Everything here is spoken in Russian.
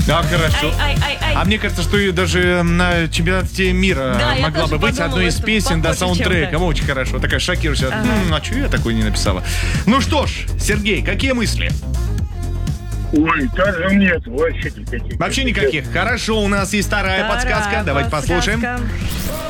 Да, хорошо. Ай-ай-ай-ай. А мне кажется, что и даже на чемпионате мира Да, я могла тоже бы быть подумала, одной из что песен, да, похоже саундтреком. чем-то. Очень хорошо. Такая шокирующая. А что я такой не написала? Ну что ж, Сергей, какие мысли? Ой, даже нет, вообще никаких. Вообще никаких. Хорошо, у нас есть вторая подсказка. Давайте послушаем. Подсказка.